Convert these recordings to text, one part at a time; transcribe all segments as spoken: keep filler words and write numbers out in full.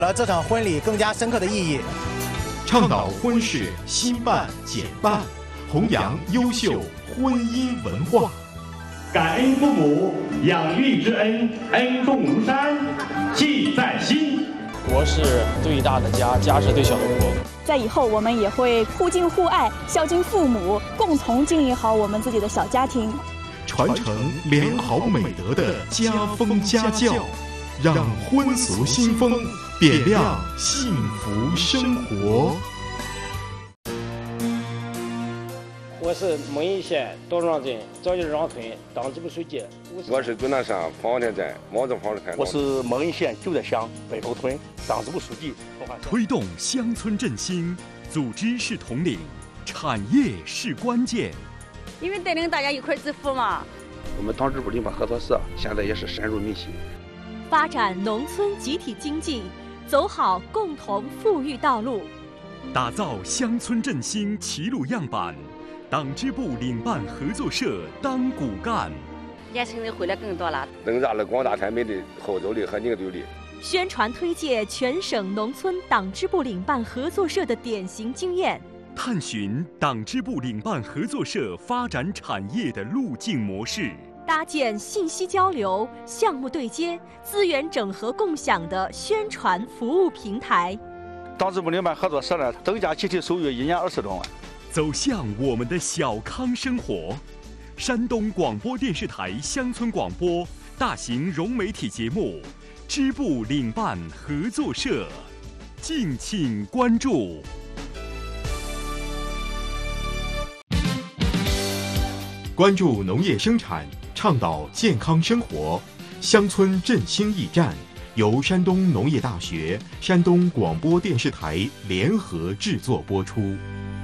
了这场婚礼更加深刻的意义。 倡导婚事兴办简办，弘扬优秀婚姻文化。 感恩父母养育之恩，恩重如山，记在心。 国是最大的家，家是最小的国。 在以后，我们也会互敬互爱，孝敬父母，共同经营好我们自己的小家庭， 传承良好美德的家风家教，让婚俗新风点亮幸福生活。 我是蒙阴县多庄镇赵家庄村党支部书记。 我是九南山黄田镇毛泽黄田。 我是蒙阴县旧德乡北头村党支部书记。 推动乡村振兴，组织是统领，产业是关键。 因为带领大家一块致富嘛。 我们党支部领办合作社现在也是深入民心， 发展农村集体经济，走好共同富裕道路， 打造乡村振兴齐鲁样板。党支部领办合作社当骨干， 年轻人回来更多了， 增加了广大产品的后走力和凝聚力。 宣传推介全省农村党支部领办合作社的典型经验， 探寻党支部领办合作社发展产业的路径模式， 搭建信息交流、项目对接、资源整合共享的宣传服务平台。 党支部领办合作社呢，增加集体收入一年二十多万。 走向我们的小康生活。山东广播电视台乡村广播大型融媒体节目支部领办合作社，敬请关注。 关注农业生产，倡导健康生活，乡村振兴驿站由山东农业大学、山东广播电视台联合制作播出。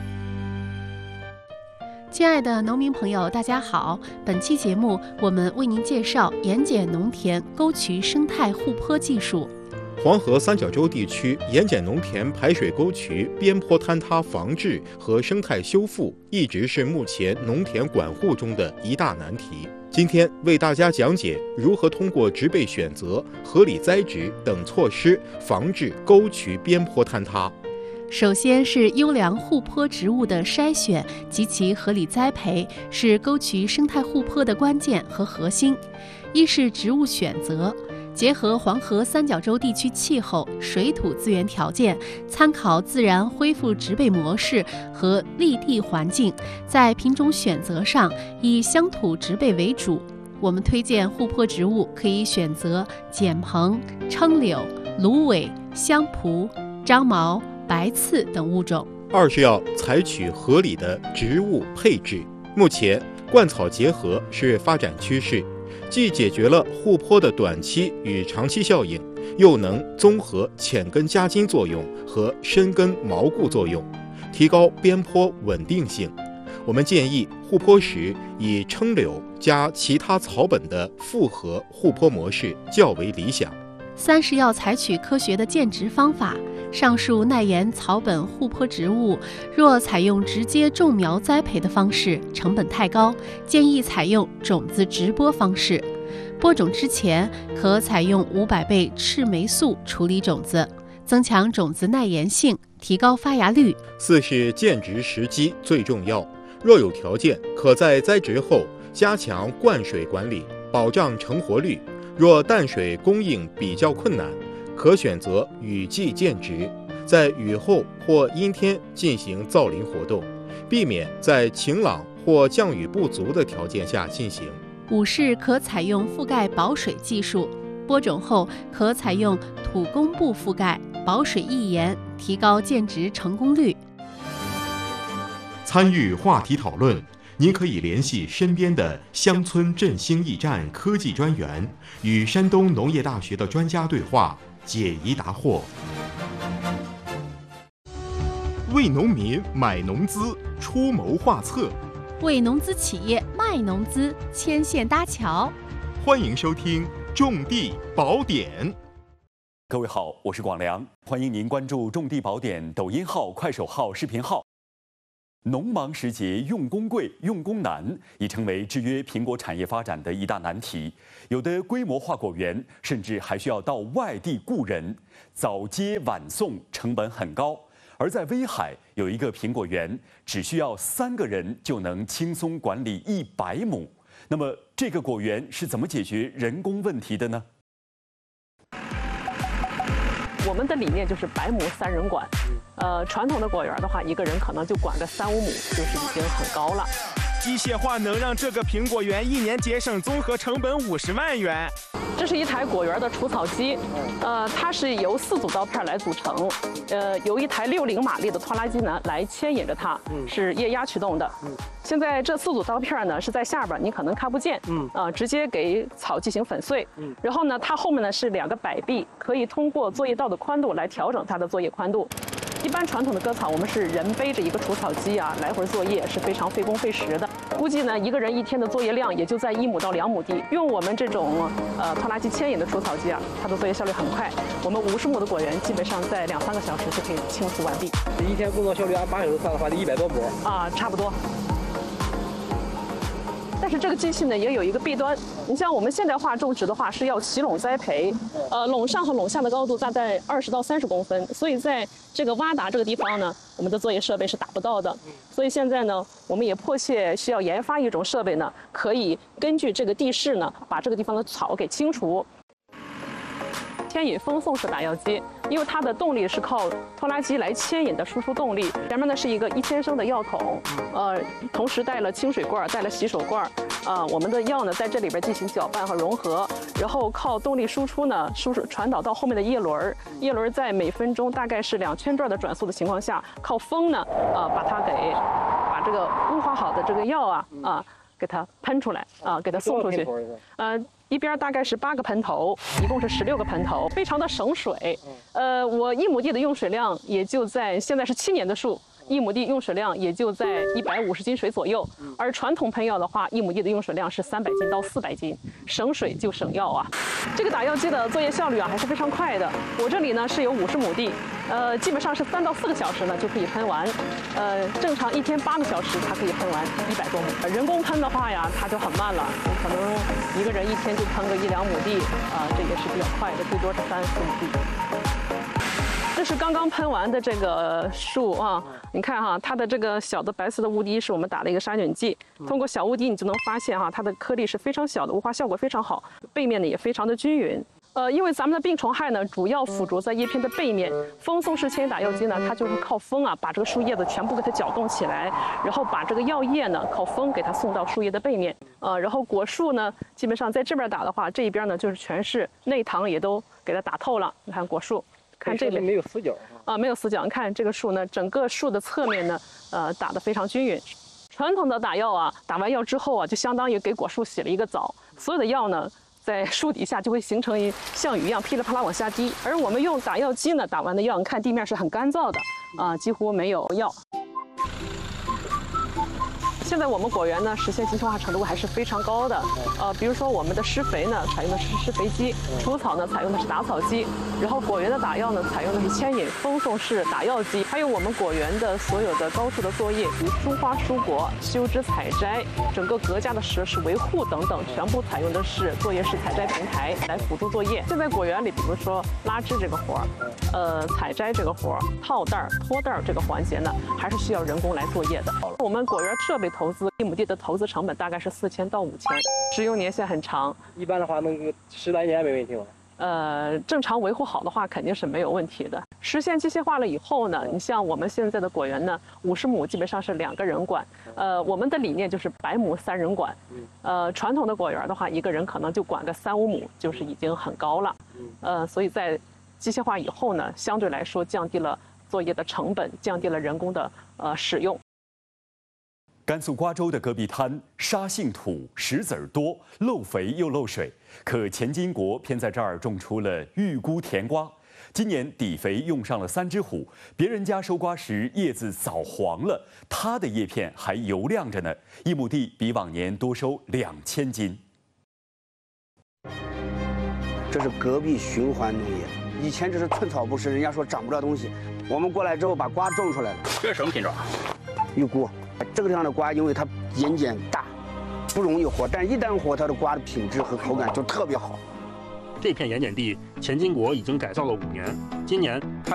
亲爱的农民朋友，大家好！本期节目我们为您介绍盐碱农田沟渠生态护坡技术。 黄河三角洲地区盐碱农田排水沟渠边坡坍塌防治和生态修复一直是目前农田管护中的一大难题。今天为大家讲解如何通过植被选择、合理栽植等措施防治沟渠边坡坍塌。 首先是优良护坡植物的筛选及其合理栽培，是沟渠生态护坡的关键和核心。一是植物选择，结合黄河三角洲地区气候、水土资源条件，参考自然恢复植被模式和立地环境，在品种选择上以乡土植被为主。我们推荐护坡植物可以选择碱蓬、称柳、芦苇、香蒲、樟毛、白刺等物种。 二是要采取合理的植物配置。目前灌草结合是发展趋势，既解决了护坡的短期与长期效应，又能综合浅根夹筋作用和深根锚固作用，提高边坡稳定性。我们建议护坡时以称柳加其他草本的复合护坡模式较为理想。 三是要采取科学的建植方法。上述耐盐草本护坡植物，若采用直接种苗栽培的方式，成本太高，建议采用种子直播方式。播种之前，可采用五百倍赤霉素处理种子，增强种子耐盐性，提高发芽率。 四是建植时机最重要，若有条件，可在栽植后加强灌水管理，保障成活率。若淡水供应比较困难，可选择雨季建植，在雨后或阴天进行造林活动，避免在晴朗或降雨不足的条件下进行。 五是可采用覆盖保水技术，播种后可采用土工布覆盖，保水易严，提高建植成功率。 参与话题讨论，您可以联系身边的乡村振兴驿站科技专员，与山东农业大学的专家对话，解疑答惑。为农民买农资，出谋划策； 为农资企业卖农资，牵线搭桥。 欢迎收听《种地宝典》。 各位好，我是广良，欢迎您关注《种地宝典》抖音号、快手号、视频号。 农忙时节用工贵、用工难，已成为制约苹果产业发展的一大难题。有的规模化果园甚至还需要到外地雇人，早接晚送成本很高。而在威海有一个苹果园，只需要三个人就能轻松管理一百亩。那么这个果园是怎么解决人工问题的呢？ 我们的理念就是百亩三人管，呃，传统的果园的话，一个人可能就管个三五亩，就是已经很高了。 机械化能让这个苹果园一年节省综合成本五十万元。 这是一台果园的除草机，呃，它是由四组刀片来组成，呃，由一台六零马力的拖拉机呢来牵引着它，是液压驱动的。现在这四组刀片呢是在下边，你可能看不见，嗯，啊，直接给草进行粉碎。嗯，然后呢，它后面呢是两个摆臂，可以通过作业道的宽度来调整它的作业宽度。一般传统的割草，我们是人背着一个除草机啊，来回作业是非常费工费时的。估计呢，一个人一天的作业量也就在一亩到两亩地。用我们这种呃拖拉机牵引的除草机啊，它的作业效率很快。我们五十亩的果园基本上在两三个小时就可以清除完毕。 一天工作效率按八小时算的话，得一百多亩啊，差不多。但是这个机器呢也有一个弊端，你像我们现代化种植的话是要齐垄栽培，呃，垄上和垄下的高度大概二十到三十公分，所以在这个洼达这个地方呢，我们的作业设备是达不到的。所以现在呢，我们也迫切需要研发一种设备呢，可以根据这个地势呢，把这个地方的草给清除。牵引风送式打药机，因为它的动力是靠拖拉机来牵引的输出动力。前面呢是一个一千升的药桶，呃，同时带了清水罐，带了洗手罐，啊、呃，我们的药呢在这里边进行搅拌和融合，然后靠动力输出呢输出传导到后面的叶轮，叶轮在每分钟大概是两千转的转速的情况下，靠风呢啊、呃、把它给把这个雾化好的这个药啊啊给它喷出来啊，给它送出去，呃。一边大概是八个喷头，一共是十六个喷头，非常的省水。呃，我一亩地的用水量也就在现在是七年的树，一亩地用水量也就在一百五十斤水左右。而传统喷药的话，一亩地的用水量是三百斤到四百斤，省水就省药啊。这个打药机的作业效率啊还是非常快的。我这里呢是有五十亩地，呃，基本上是三到四个小时呢就可以喷完，呃，正常一天八个小时它可以喷完一百多亩。人工喷的话呀，它就很慢了，可能一个人一天就喷个一两亩地啊、呃，这也是比较快的，最多是三四亩地。这是刚刚喷完的这个树啊，你看哈，它的这个小的白色的雾滴是我们打了一个杀菌剂，通过小雾滴你就能发现哈，它的颗粒是非常小的，雾化效果非常好，背面呢也非常的均匀。呃，因为咱们的病虫害呢，主要附着在叶片的背面，风送式牵引打药机呢，它就是靠风啊，把这个树叶子全部给它搅动起来，然后把这个药液呢，靠风给它送到树叶的背面。呃，然后果树呢，基本上在这边打的话，这一边呢就是全是内糖也都给它打透了。你看果树。看这里没有死角啊，没有死角。你看这个树呢，整个树的侧面呢，呃，打得非常均匀。传统的打药啊，打完药之后啊，就相当于给果树洗了一个澡，所有的药呢，在树底下就会形成一像雨一样噼里啪啦往下滴。而我们用打药机呢，打完的药，你看地面是很干燥的啊，几乎没有药。现在我们果园呢，实现机械化程度还是非常高的。呃，比如说我们的施肥呢，采用的是施肥机；除草呢，采用的是打草机；然后果园的打药呢，采用的是牵引风送式打药机。还有我们果园的所有的高处的作业，如疏花疏果、修枝采摘、整个隔架的设施维护等等，全部采用的是作业式采摘平台来辅助作业。现在果园里，比如说拉枝这个活儿，呃，采摘这个活儿、套袋儿、脱袋儿这个环节呢，还是需要人工来作业的。我们果园设备投资一亩地的投资成本大概是四千到五千，使用年限很长。 一般的话能十来年没问题吗？ 呃，正常维护好的话肯定是没有问题的。实现机械化了以后呢，你像我们现在的果园呢，五十亩基本上是两个人管。呃，我们的理念就是百亩三人管。呃，传统的果园的话，一个人可能就管个三五亩，就是已经很高了。呃，所以在机械化以后呢，相对来说降低了作业的成本，降低了人工的呃使用。 甘肃瓜州的戈壁滩沙性土，石子儿多，漏肥又漏水。可钱金国偏在这儿种出了玉菇甜瓜。今年底肥用上了三只虎，别人家收瓜时叶子早黄了，他的叶片还油亮着呢。一亩地比往年多收两千斤。 这是戈壁循环农业，以前这是寸草不生，人家说长不了东西。我们过来之后把瓜种出来了。 这是什么品种？ 预估。这个地方的瓜，因为它眼睑大，不容易活，但一旦活，它的瓜的品质和口感就特别好。 这片盐碱地，钱金国已经改造了五年，今年他